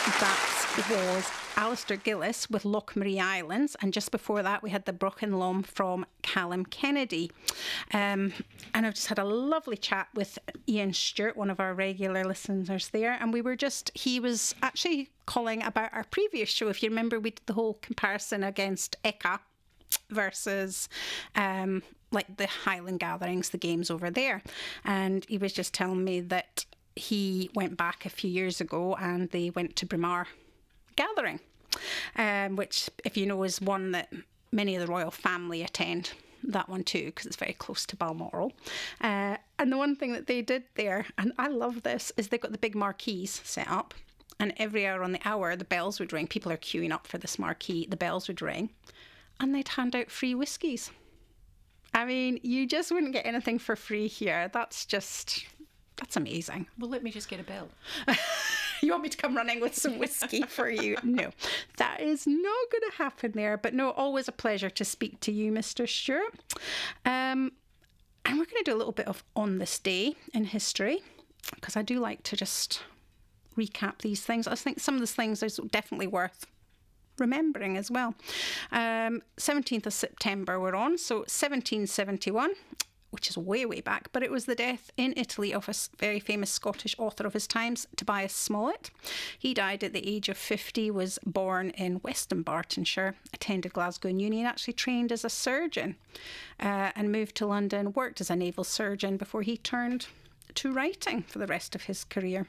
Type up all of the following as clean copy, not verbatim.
That was Alistair Gillis with Lochmarie Islands, and just before that we had the Brochen Lom from Callum Kennedy. And I've just had a lovely chat with Ian Stewart, one of our regular listeners there, and he was actually calling about our previous show. If you remember, we did the whole comparison against Eka versus like the Highland gatherings, the games over there, and he was just telling me that he went back a few years ago and they went to Braemar Gathering, which, if you know, is one that many of the royal family attend, that one too, because it's very close to Balmoral. And the one thing that they did there, and I love this, is they've got the big marquees set up, and every hour on the hour the bells would ring. People are queuing up for this marquee, the bells would ring, and they'd hand out free whiskies. I mean, you just wouldn't get anything for free here. That's amazing. Well, let me just get a bell. You want me to come running with some whiskey for you? No, that is not going to happen there. But no, always a pleasure to speak to you, Mr. Stewart. And we're going to do a little bit of On This Day in history, because I do like to just recap these things. I think some of these things are definitely worth remembering as well. 17th of September we're on, so 1771, which is way, way back, but it was the death in Italy of a very famous Scottish author of his times, Tobias Smollett. He died at the age of 50, was born in Weston Bartonshire, attended Glasgow Uni, and actually trained as a surgeon, and moved to London, worked as a naval surgeon before he turned to writing for the rest of his career,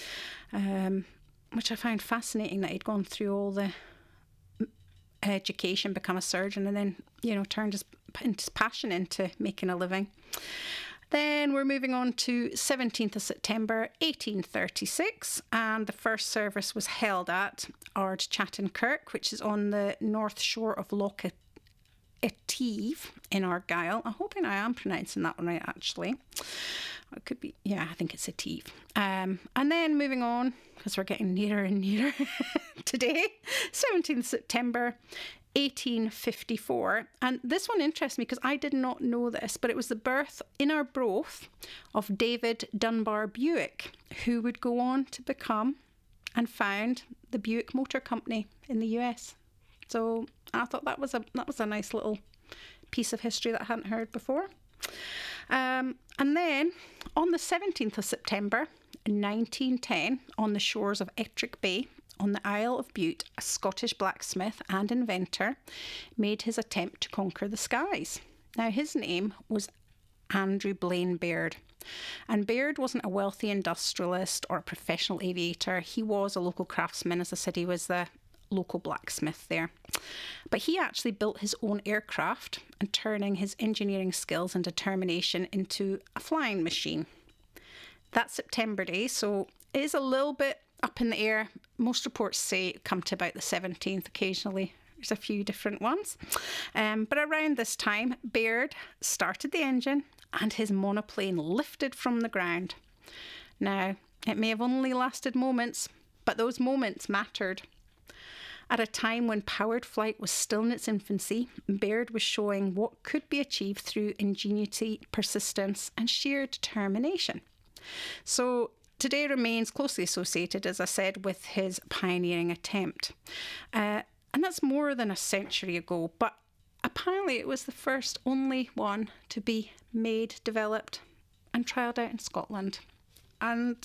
which I found fascinating, that he'd gone through all the education, become a surgeon, and then, turned his passion into making a living. Then we're moving on to 17th of September 1836, and the first service was held at Ard Chatton Kirk, which is on the north shore of Loch Etive in Argyll. I'm hoping I am pronouncing that one right, actually. It could be, I think it's Etive. And then moving on, because we're getting nearer and nearer today, 17th September 1854. And this one interests me because I did not know this, but it was the birth in Arbroath of David Dunbar Buick, who would go on to become and found the Buick Motor Company in the US. So I thought that was a nice little piece of history that I hadn't heard before. And then on the 17th of September 1910, on the shores of Ettrick Bay, on the Isle of Bute, a Scottish blacksmith and inventor made his attempt to conquer the skies. Now, his name was Andrew Blaine Baird. And Baird wasn't a wealthy industrialist or a professional aviator. He was a local craftsman. As I said, he was the local blacksmith there. But he actually built his own aircraft, and turning his engineering skills and determination into a flying machine. That September day, so it is a little bit up in the air. Most reports say it come to about the 17th. Occasionally there's a few different ones. But around this time, Baird started the engine and his monoplane lifted from the ground. Now, it may have only lasted moments, but those moments mattered. At a time when powered flight was still in its infancy, Baird was showing what could be achieved through ingenuity, persistence, and sheer determination. So today remains closely associated, as I said, with his pioneering attempt. And that's more than a century ago, but apparently it was the first only one to be made, developed, and trialled out in Scotland. And,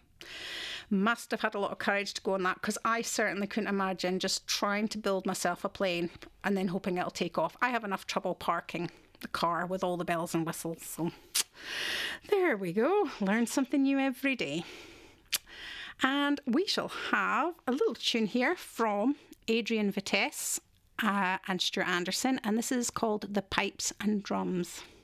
must have had a lot of courage to go on that, because I certainly couldn't imagine just trying to build myself a plane and then hoping it'll take off. I have enough trouble parking the car with all the bells and whistles. So there we go. Learn something new every day. And we shall have a little tune here from Adrian Vitesse and Stuart Anderson, and this is called The Pipes and Drums.